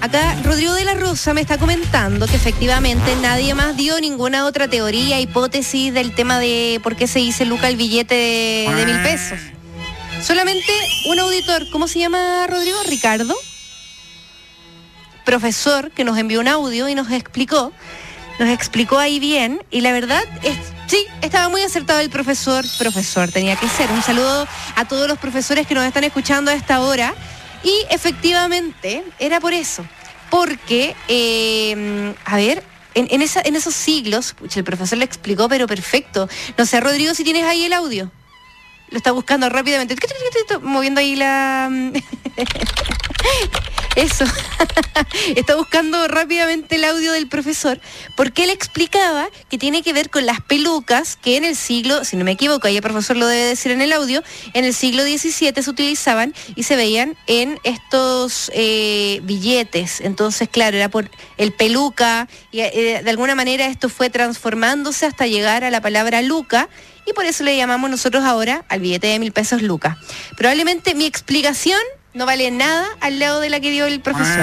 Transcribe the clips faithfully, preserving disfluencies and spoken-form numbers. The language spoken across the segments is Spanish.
acá Rodrigo de la Rosa me está comentando que efectivamente nadie más dio ninguna otra teoría, hipótesis del tema de por qué se dice Luca el billete de, de mil pesos. Solamente un auditor, ¿cómo se llama Rodrigo? Ricardo, profesor, que nos envió un audio y nos explicó, nos explicó ahí bien, y la verdad es, sí, estaba muy acertado el profesor, profesor tenía que ser. Un saludo a todos los profesores que nos están escuchando a esta hora. Y efectivamente era por eso, porque, eh, a ver, en, en, esa, en esos siglos, pucha, el profesor le explicó, pero perfecto. No sé, Rodrigo, si tienes ahí el audio. Lo está buscando rápidamente, moviendo ahí la... Eso. Está buscando rápidamente el audio del profesor, porque él explicaba que tiene que ver con las pelucas que en el siglo, si no me equivoco, ahí el profesor lo debe decir en el audio, en el siglo diecisiete se utilizaban y se veían en estos eh, billetes. Entonces, claro, era por el peluca, y eh, de alguna manera esto fue transformándose hasta llegar a la palabra luca, y por eso le llamamos nosotros ahora al billete de mil pesos luca. Probablemente mi explicación no vale nada al lado de la que dio el profesor.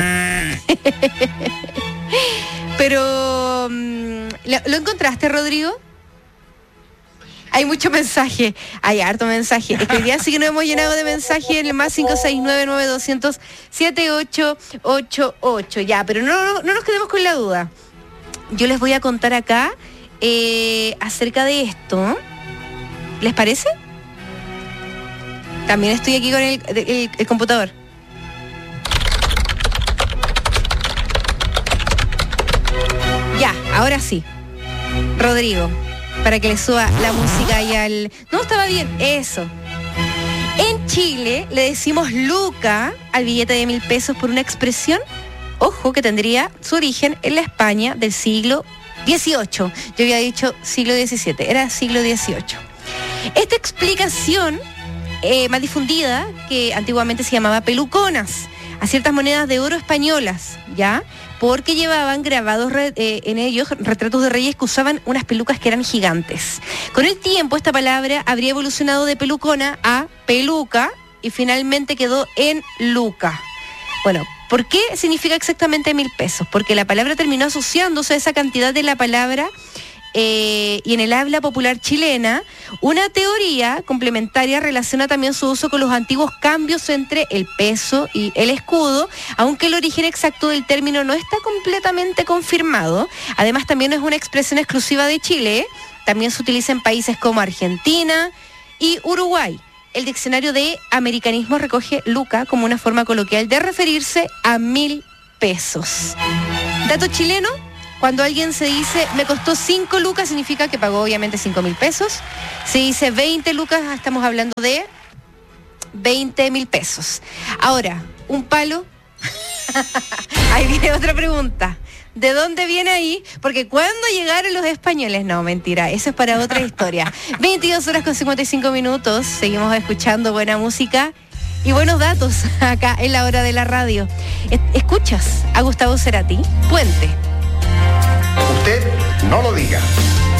Pero, ¿lo, ¿lo encontraste, Rodrigo? Hay mucho mensaje, hay harto mensaje. Es que hoy día sí que nos hemos llenado de mensajes en el más cinco seis nueve nueve dos cero cero siete ocho ocho ocho. Ya, pero no, no, no nos quedemos con la duda. Yo les voy a contar acá eh, acerca de esto. ¿Les parece? También estoy aquí con el, el, el computador. Ya, ahora sí. Rodrigo, para que le suba la música y al... No, estaba bien, eso. En Chile le decimos luca al billete de mil pesos por una expresión, ojo, que tendría su origen en la España del siglo dieciocho. Yo había dicho siglo diecisiete, era siglo dieciocho. Esta explicación eh, más difundida, que antiguamente se llamaba peluconas, a ciertas monedas de oro españolas, ¿ya? Porque llevaban grabados re, eh, en ellos retratos de reyes que usaban unas pelucas que eran gigantes. Con el tiempo esta palabra habría evolucionado de pelucona a peluca y finalmente quedó en luca. Bueno, ¿por qué significa exactamente mil pesos? Porque la palabra terminó asociándose a esa cantidad de la palabra eh, y en el habla popular chilena, una teoría complementaria relaciona también su uso con los antiguos cambios entre el peso y el escudo, aunque el origen exacto del término no está completamente confirmado. Además, también no es una expresión exclusiva de Chile, también se utiliza en países como Argentina y Uruguay. El diccionario de americanismo recoge luca como una forma coloquial de referirse a mil pesos. Dato chileno: cuando alguien se dice me costó cinco lucas, significa que pagó obviamente cinco mil pesos. Se dice veinte lucas, estamos hablando de veinte mil pesos. Ahora, un palo. Ahí viene otra pregunta. ¿De dónde viene ahí? Porque ¿cuándo llegaron los españoles? No, mentira, eso es para otra historia. veintidós horas con cincuenta y cinco minutos, seguimos escuchando buena música y buenos datos acá en la hora de la radio. ¿Escuchas a Gustavo Cerati? Puente. Usted no lo diga.